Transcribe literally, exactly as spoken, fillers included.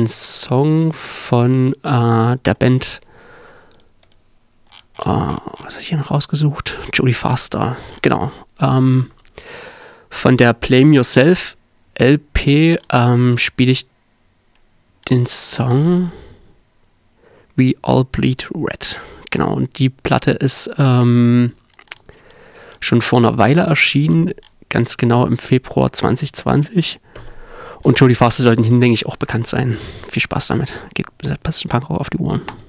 Song von äh, der Band, äh, was habe ich hier noch rausgesucht? Jodie Foster, genau. Ähm, von der Blame Yourself L P ähm, spiele ich den Song We All Bleed Red. Genau, und die Platte ist ähm, schon vor einer Weile erschienen, ganz genau im Februar zwanzig zwanzig. Und Jodie Foster sollten Ihnen, denke ich, auch bekannt sein. Viel Spaß damit. Geht ein bisschen Punkrock auf die Ohren.